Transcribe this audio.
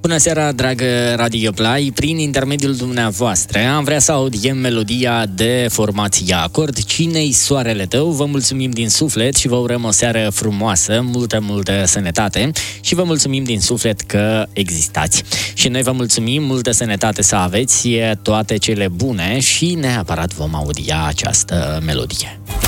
Bună seara, dragă Radio Play! Prin intermediul dumneavoastră am vrea să audiem melodia de formația Acord. Cine-i soarele tău? Vă mulțumim din suflet și vă urăm o seară frumoasă, multă sănătate și vă mulțumim din suflet că existați. Și noi vă mulțumim, multă sănătate să aveți, toate cele bune și neapărat vom audia această melodie.